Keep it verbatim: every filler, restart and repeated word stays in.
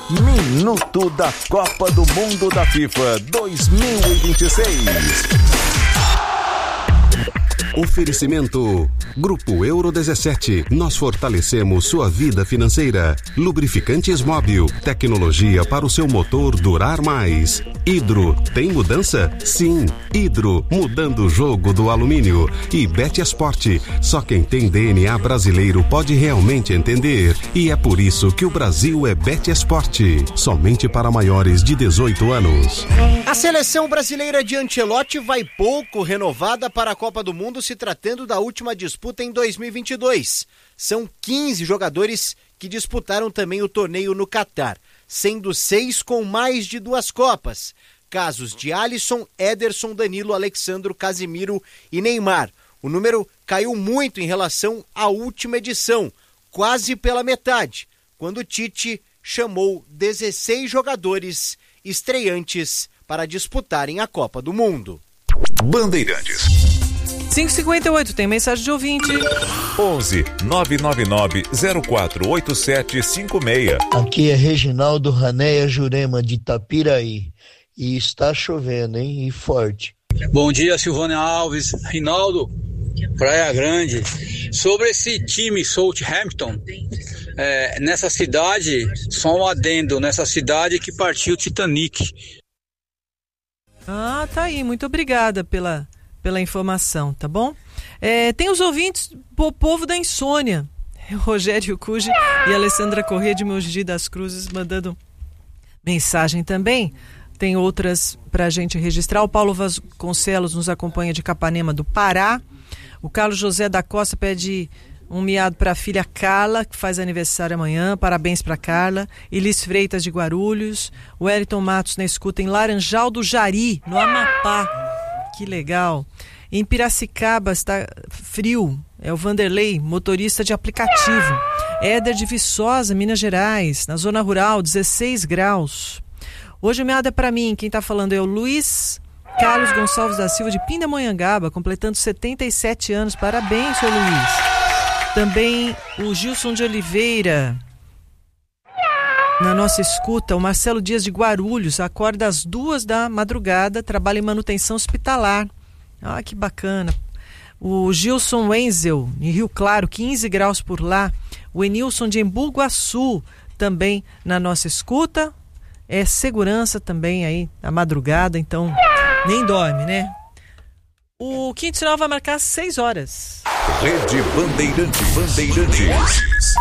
Minuto da Copa do Mundo da FIFA dois mil e vinte e seis. Oferecimento Grupo Euro dezessete. Nós fortalecemos sua vida financeira. Lubrificantes Móbil. Tecnologia para o seu motor durar mais. Hidro. Tem mudança? Sim. Hidro. Mudando o jogo do alumínio. E Betesport. Só quem tem D N A brasileiro pode realmente entender. E é por isso que o Brasil é Betesport. Somente para maiores de dezoito anos. A seleção brasileira de Ancelotti vai pouco renovada para a Copa do Mundo, se tratando da última disputa em dois mil e vinte e dois. São quinze jogadores que disputaram também o torneio no Catar, sendo seis com mais de duas Copas. Casos de Alisson, Ederson, Danilo, Alexandro, Casimiro e Neymar. O número caiu muito em relação à última edição, quase pela metade, quando Tite chamou dezesseis jogadores estreantes para disputarem a Copa do Mundo. Bandeirantes. cinco e cinquenta e oito, tem mensagem de ouvinte. onze nove nove nove zero quatro oito sete cinco seis. Aqui é Reginaldo Ranéia Jurema, de Itapiraí. E está chovendo, hein? E forte. Bom dia, Silvânia Alves. Rinaldo, Praia Grande. Sobre esse time Southampton, é, nessa cidade, só um adendo, nessa cidade que partiu o Titanic. Ah, tá aí. Muito obrigada pela... pela informação, tá bom? É, tem os ouvintes, o povo da insônia, Rogério Cuji e Alessandra Corrêa de Mogi das Cruzes mandando mensagem também. Tem outras pra gente registrar. O Paulo Vasconcelos nos acompanha de Capanema do Pará. O Carlos José da Costa pede um miado para a filha Carla, que faz aniversário amanhã. Parabéns para Carla. Elis Freitas de Guarulhos. O Wellington Matos na escuta em Laranjal do Jari, no Amapá. Que legal. Em Piracicaba está frio. É o Vanderlei, motorista de aplicativo. Éder de Viçosa, Minas Gerais. Na zona rural, dezesseis graus. Hoje o meado é para mim. Quem está falando é o Luiz Carlos Gonçalves da Silva de Pindamonhangaba, completando setenta e sete anos. Parabéns, seu Luiz. Também o Gilson de Oliveira. Na nossa escuta, o Marcelo Dias de Guarulhos acorda às duas da madrugada, trabalha em manutenção hospitalar. Ah, que bacana. O Gilson Wenzel, em Rio Claro, quinze graus por lá. O Enilson de Embu Guaçu, também na nossa escuta. É segurança também aí, na madrugada, então nem dorme, né? O quinto sinal vai marcar seis horas. Rede Bandeirantes. Bandeirantes.